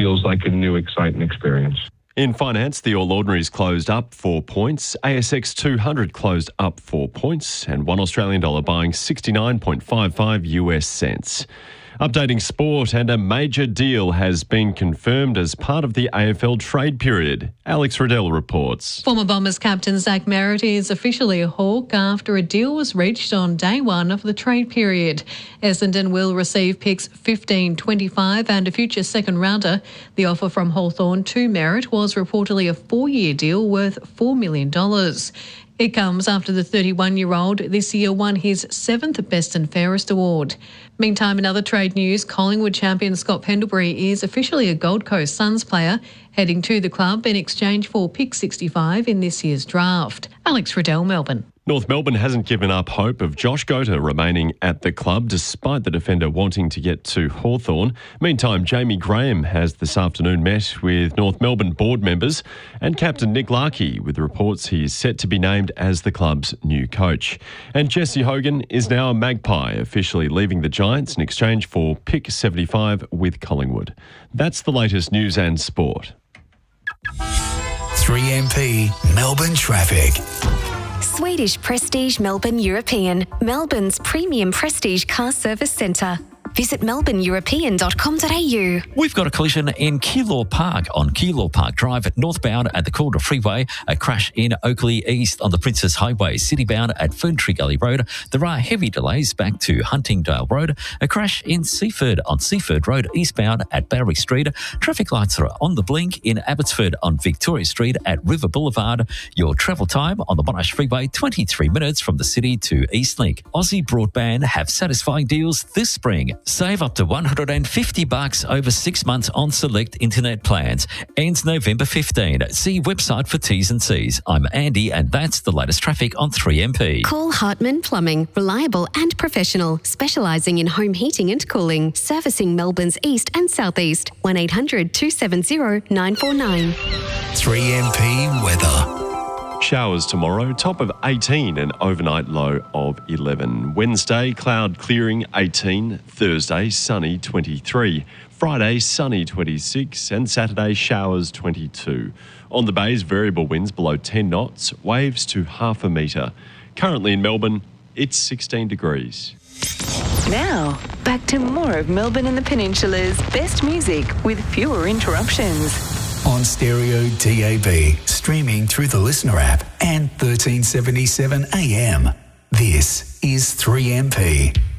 feels like a new, exciting experience. In finance, the All Ordinaries closed up 4 points, ASX 200 closed up 4 points, and $1 Australian buying 69.55 US cents. Updating sport, and a major deal has been confirmed as part of the AFL trade period. Alex Riddell reports. Former Bombers captain Zach Merritt is officially a Hawk after a deal was reached on day one of the trade period. Essendon will receive picks 15, 25 and a future second rounder. The offer from Hawthorn to Merritt was reportedly a 4-year deal worth $4 million. It comes after the 31-year-old this year won his 7th Best and Fairest award. Meantime, in other trade news, Collingwood champion Scott Pendlebury is officially a Gold Coast Suns player, heading to the club in exchange for pick 65 in this year's draft. Alex Riddell, Melbourne. North Melbourne hasn't given up hope of Josh Gota remaining at the club despite the defender wanting to get to Hawthorn. Meantime, Jamie Graham has this afternoon met with North Melbourne board members and captain Nick Larkey with reports he is set to be named as the club's new coach. And Jesse Hogan is now a Magpie, officially leaving the Giants in exchange for pick 75 with Collingwood. That's the latest news and sport. 3MP Melbourne traffic. Swedish Prestige Melbourne European, Melbourne's premium prestige car service centre. Visit melbourneeuropean.com.au. We've got a collision in Keilor Park on Keilor Park Drive northbound at the Calder Freeway. A crash in Oakley East on the Princess Highway citybound at Ferntree Gully Road. There are heavy delays back to Huntingdale Road. A crash in Seaford on Seaford Road eastbound at Barry Street. Traffic lights are on the blink in Abbotsford on Victoria Street at River Boulevard. Your travel time on the Monash Freeway, 23 minutes from the city to Eastlink. Aussie Broadband have satisfying deals this spring. Save up to $150 over 6 months on select internet plans. Ends November 15. See website for T's and C's. I'm Andy and that's the latest traffic on 3MP. Call Hartman Plumbing, reliable and professional, specialising in home heating and cooling, servicing Melbourne's east and southeast. 1800 270 949. 3MP weather. Showers tomorrow, top of 18 and overnight low of 11. Wednesday, cloud clearing 18. Thursday, sunny 23. Friday, sunny 26. And Saturday, showers 22. On the bays, variable winds below 10 knots, waves to half a metre. Currently in Melbourne, it's 16 degrees. Now, back to more of Melbourne and the Peninsula's best music with fewer interruptions. On stereo DAB, streaming through the Listener app and 1377 AM. This is 3MP.